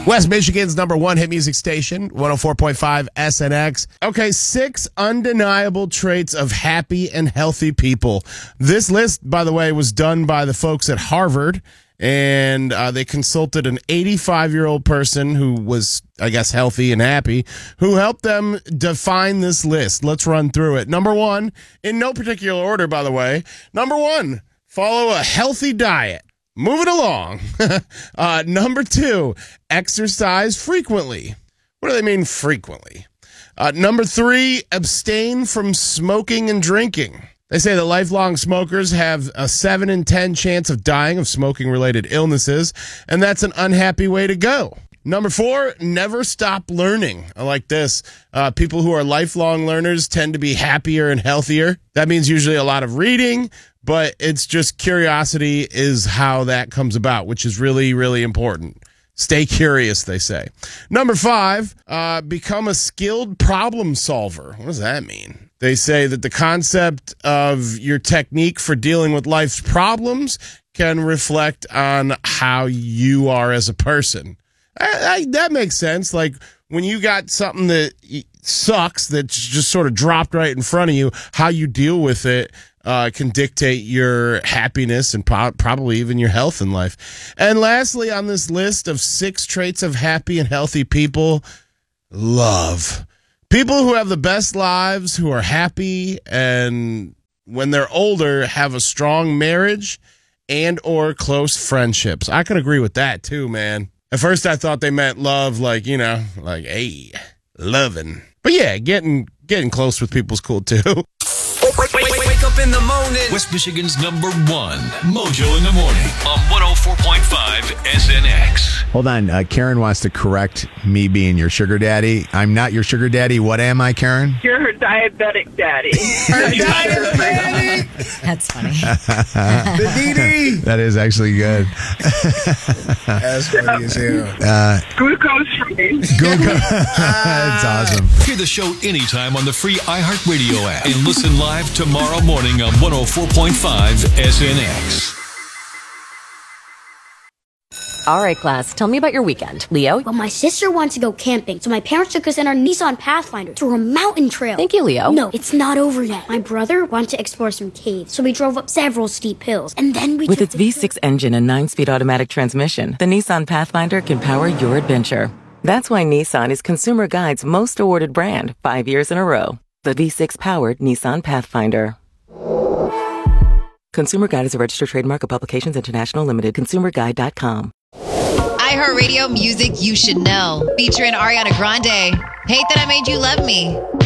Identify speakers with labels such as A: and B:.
A: West Michigan's number one hit music station, 104.5 SNX. Okay, 6 undeniable traits of happy and healthy people. This list, by the way, was done by the folks at Harvard, and they consulted an 85-year-old person who was, I guess, healthy and happy, who helped them define this list. Let's run through it. Number 1, in no particular order, by the way. Number 1, follow a healthy diet. Move it along. Number 2, exercise frequently. What do they mean frequently? Number 3, abstain from smoking and drinking. They say that lifelong smokers have a 7 in 10 chance of dying of smoking-related illnesses, and that's an unhappy way to go. Number 4, never stop learning. I like this. People who are lifelong learners tend to be happier and healthier. That means usually a lot of reading, but it's just curiosity is how that comes about, which is really, really important. Stay curious, they say. Number 5, become a skilled problem solver. What does that mean? They say that the concept of your technique for dealing with life's problems can reflect on how you are as a person. That makes sense. Like when you got something that sucks that's just sort of dropped right in front of you, how you deal with it can dictate your happiness and probably even your health in life. And lastly, on this list of 6 traits of happy and healthy people, love. People who have the best lives, who are happy, and when they're older, have a strong marriage and or close friendships. I can agree with that too, man. At first, I thought they meant love, like, you know, like, hey, loving. But yeah, getting close with people's cool too.
B: Wake up in the morning. West Michigan's number 1 Mojo in the morning on 104.5 SNX.
C: Hold on. Karen wants to correct me being your sugar daddy. I'm not your sugar daddy. What am I, Karen?
D: You're her diabetic daddy.
E: That's funny.
A: The DD.
C: That is actually good.
A: That's funny as hell.
D: Glucose free.
C: That's awesome.
B: Hear the show anytime on the free iHeartRadio app and listen live tomorrow morning on 104.5 SNX.
F: All right, class, tell me about your weekend. Leo?
G: Well, my sister wants to go camping, so my parents took us in our Nissan Pathfinder to a mountain trail.
F: Thank you, Leo.
G: No, it's not over yet. My brother wanted to explore some caves, so we drove up several steep hills, and then we
H: With its V6 engine and 9-speed automatic transmission, the Nissan Pathfinder can power your adventure. That's why Nissan is Consumer Guide's most awarded brand 5 years in a row. The V6-powered Nissan Pathfinder. Consumer Guide is a registered trademark of Publications International Limited. ConsumerGuide.com.
E: iHeartRadio music you should know. Featuring Ariana Grande. Hate That I Made You Love Me.